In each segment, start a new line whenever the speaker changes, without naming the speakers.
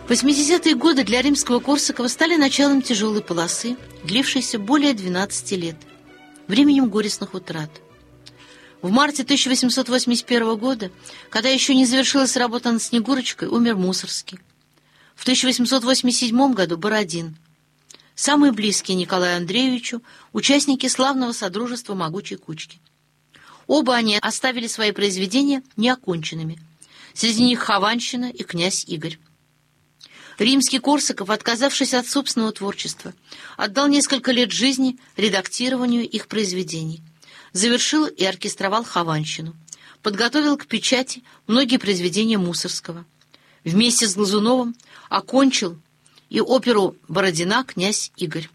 80-е годы для Римского-Корсакова стали началом тяжелой полосы, длившейся более 12 лет, временем горестных утрат. В марте 1881 года, когда еще не завершилась работа над «Снегурочкой», умер Мусорский. В 1887 году Бородин. Самые близкие Николаю Андреевичу участники славного содружества «Могучей кучки». Оба они оставили свои произведения неоконченными. Среди них «Хованщина» и «Князь Игорь». Римский-Корсаков, отказавшись от собственного творчества, отдал несколько лет жизни редактированию их произведений, завершил и оркестровал «Хованщину», подготовил к печати многие произведения Мусорского. Вместе с Глазуновым окончил и оперу Бородина «Князь Игорь».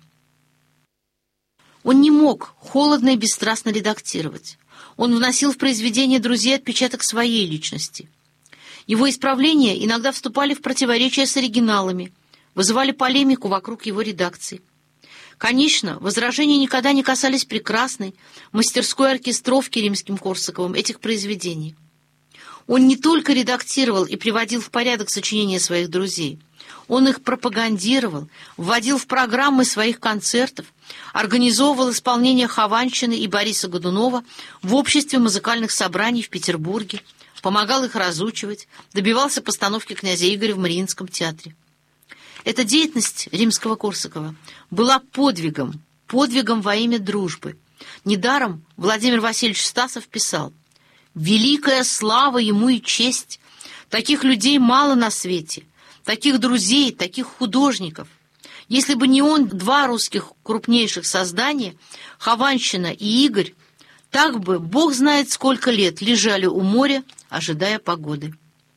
Он не мог холодно и бесстрастно редактировать. Он вносил в произведения друзей отпечаток своей личности. Его исправления иногда вступали в противоречие с оригиналами, вызывали полемику вокруг его редакции. Конечно, возражения никогда не касались прекрасной мастерской оркестровки Римским-Корсаковым этих произведений. Он не только редактировал и приводил в порядок сочинения своих друзей, он их пропагандировал, вводил в программы своих концертов, организовывал исполнение Хованщины и Бориса Годунова в обществе музыкальных собраний в Петербурге, помогал их разучивать, добивался постановки «Князя Игоря» в Мариинском театре. Эта деятельность Римского-Корсакова была подвигом во имя дружбы. Недаром Владимир Васильевич Стасов писал: «Великая слава ему и честь! Таких людей мало на свете, таких друзей, таких художников. Если бы не он, два русских крупнейших создания, Хованщина и Игорь, так бы, Бог знает сколько лет, лежали у моря, ожидая погоды».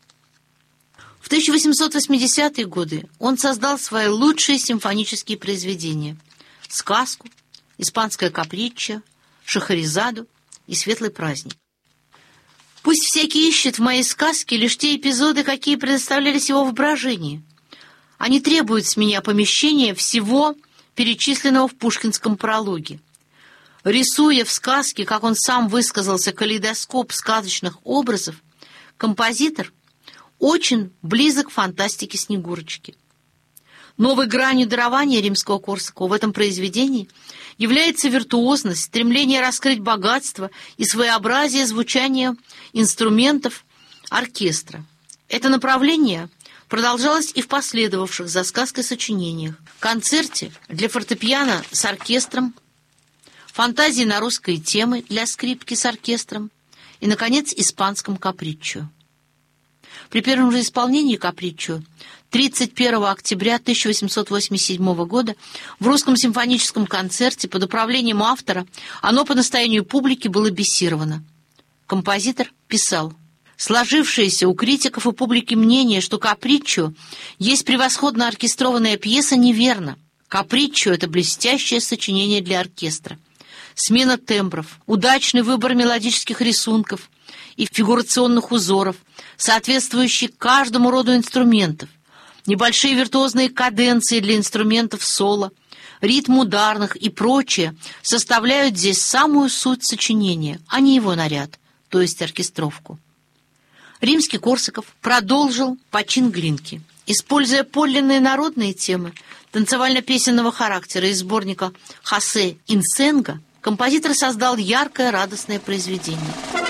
В 1880-е годы он создал свои лучшие симфонические произведения: «Сказку», «Испанское каприччо», «Шахерезаду» и «Светлый праздник». Пусть всякий ищет в моей сказке лишь те эпизоды, какие предоставлялись его воображению. Они требуют с меня помещения всего перечисленного в пушкинском прологе. Рисуя в сказке, как он сам высказался, калейдоскоп сказочных образов, композитор очень близок к фантастике Снегурочки. Новой гранью дарования Римского-Корсакова в этом произведении является виртуозность, стремление раскрыть богатство и своеобразие звучания инструментов оркестра. Это направление продолжалось и в последовавших за сказкой сочинениях: концерте для фортепиано с оркестром, фантазии на русские темы для скрипки с оркестром и, наконец, испанском каприччо. При первом же исполнении каприччо 31 октября 1887 года в Русском симфоническом концерте под управлением автора оно по настоянию публики было бесировано. Композитор писал: «Сложившееся у критиков и публики мнение, что каприччо есть превосходно оркестрованная пьеса, неверно. Каприччо — это блестящее сочинение для оркестра. Смена тембров, удачный выбор мелодических рисунков и фигурационных узоров, соответствующие каждому роду инструментов, небольшие виртуозные каденции для инструментов соло, ритм ударных и прочее составляют здесь самую суть сочинения, а не его наряд, то есть оркестровку». Римский-Корсаков продолжил почин Глинки. Используя подлинные народные темы танцевально-песенного характера из сборника «Хосе Инсенга», композитор создал яркое, радостное произведение.